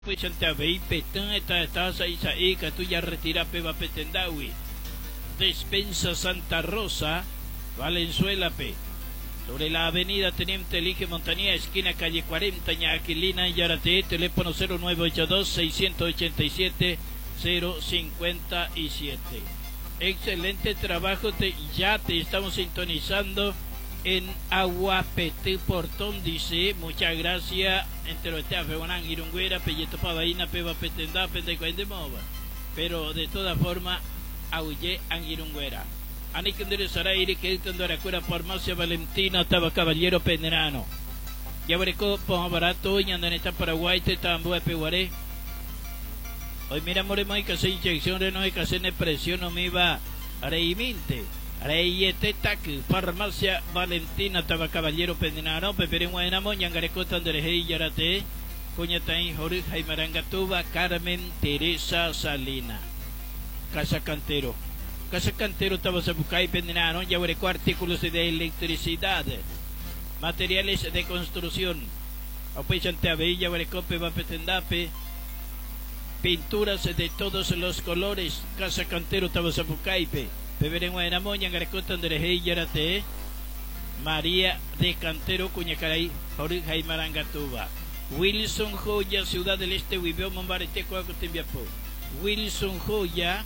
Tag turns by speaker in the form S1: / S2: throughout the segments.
S1: Pues ante abei petán esta ahí que tú ya retira peba petendawi. Despensa Santa Rosa, Valenzuela P. Sobre la avenida Teniente Elige Montañía, esquina calle 40, Ñaquilina, Yarate, teléfono 0982-687-057. Excelente trabajo, ya te estamos sintonizando en Aguapete Portón, dice, muchas gracias. Entre los teas, Feguanán, Irungüera, Pelleto Pavaina, Peba Petendá, Pendecuendemova. Pero de todas formas, Aulle Angirungüera. Anikendere Sarairi, que Aracuera, Farmacia Valentina, Taba Caballero Penderano. Yabareco, Poma Barato, Yandaneta Paraguay, Tetambo, Peguaré. Hoy mira, Moremo, que se inyección de no hay que hacer presión, no me iba a reiminte. Reyete Taku, Farmacia Valentina, Taba Caballero Penderano, Pepere Guaynamo, Yangareco, Tanderejei, Yarate, Cuñatain, Jorge, Jaimarangatuba, Carmen Teresa Salina. Casa Cantero. Casa Cantero, Tabasabucay, Pendenano, Yaguareco, artículos de electricidad, materiales de construcción, Opechante Abey, Yaguareco, Peba Petendape, pinturas de todos los colores, Casa Cantero, Tabasabucay, Peberengo en Amoña, Gareco, Tanderejei, Yarate, María de Cantero, Cuñacaray, Jorge Jaimarangatuba, Wilson Joya, Ciudad del Este, Huibeo, Mombarete, Coacotimbiapo, Wilson Joya,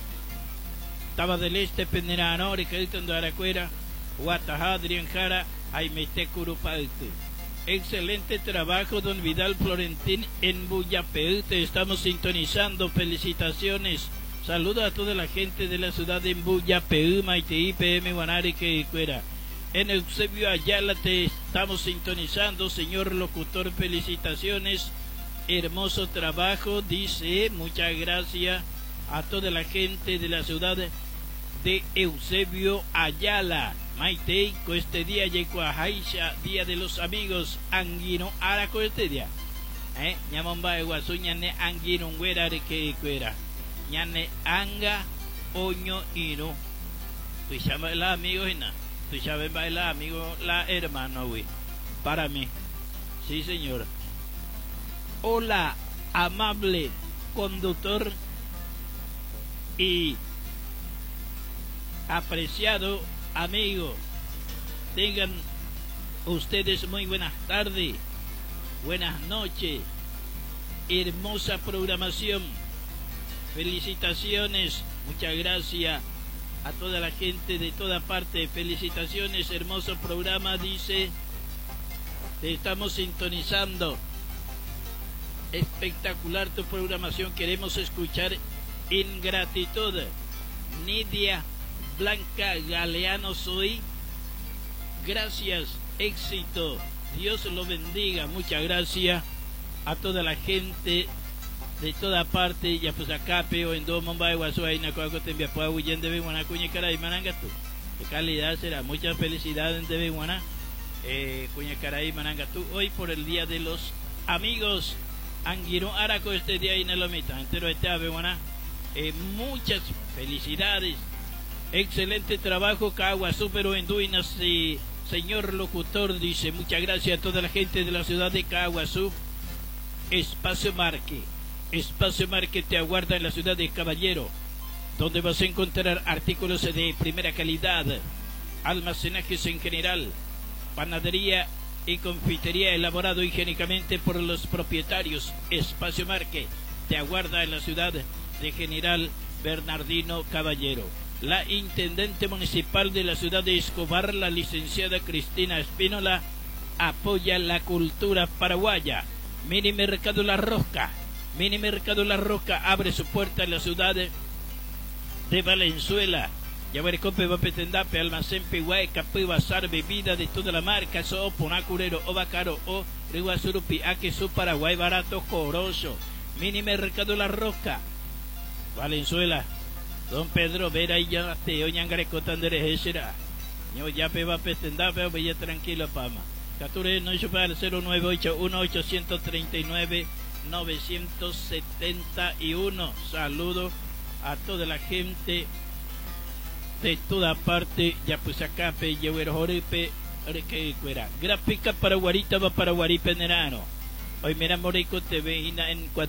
S1: Taba del Este, Penderano, Ricardo de Aracuera, Guatajá, Adrián Jara, Aimete Curupalte. Excelente trabajo, don Vidal Florentín en Buyapeú. Te estamos sintonizando. Felicitaciones. Saludos a toda la gente de la ciudad de Buyapeú, Maití, PM, Guanari, que fuera. En Eusebio Ayala te estamos sintonizando, señor locutor. Felicitaciones. Hermoso trabajo, dice. Muchas gracias a toda la gente de la ciudad de Eusebio Ayala. Maite, este día llegó a Jaisha, Día de los Amigos, Anguino, Araco este día. Ñamomba de Guasuñane, Anguino, Nguera, que fuera. Ñane, Anga, Oño, Ino. Tú sabes la amigo, Ina. Tú sabes bailar, amigo, la hermano, güey. Para mí. Sí, señor. Hola, amable conductor y apreciado amigo, tengan ustedes muy buenas tardes, buenas noches, hermosa programación, felicitaciones, muchas gracias a toda la gente de toda parte, felicitaciones, hermoso programa, dice, te estamos sintonizando, espectacular tu programación, queremos escuchar Ingratitud. Nidia Blanca Galeano soy. Gracias, éxito. Dios lo bendiga. Muchas gracias a toda la gente de toda parte. Ya pues acá peo en dos Mumbai, Guasuaina, Coacote, Biapua, Huyen de Beguana, Cuñacaray, Manangatu. De calidad será. Muchas felicidades de Beguana, Cuñacaray, Manangatu. Hoy por el Día de los Amigos. Anguiro Araco este día y en el omita. Entero este Beguana. Muchas felicidades, excelente trabajo, Caguazú, pero en Duinas, señor locutor, dice, muchas gracias a toda la gente de la ciudad de Caguazú. Espacio Marque te aguarda en la ciudad de Caballero, donde vas a encontrar artículos de primera calidad, almacenajes en general, panadería y confitería elaborado higiénicamente por los propietarios. Espacio Marque te aguarda en la ciudad de General Bernardino Caballero. La intendente municipal de la ciudad de Escobar, la licenciada Cristina Espínola, apoya la cultura paraguaya. Mini Mercado La Rosca abre su puerta en la ciudad de Valenzuela. Yabarecope, Vapetendape, Almacén Peguay, Capé, Bazar, bebida de toda la marca, So, Ponacurero, O Bacaro, O Riguazurupi, Aquesú, Paraguay, barato, coroso. Mini Mercado La Rosca, Valenzuela, don Pedro Vera y ya te oñan Gareco Tandere será. Yo ya peba petenda, pero vaya tranquilo, Pama. Cature no hizo para el 0981-839-971. Saludo a toda la gente de toda parte. Ya pues acá, pe, llevo el jorepe, que fuera. Gráfica para Guarita, va para Guaripe Nerano. Hoy mira Morico TV en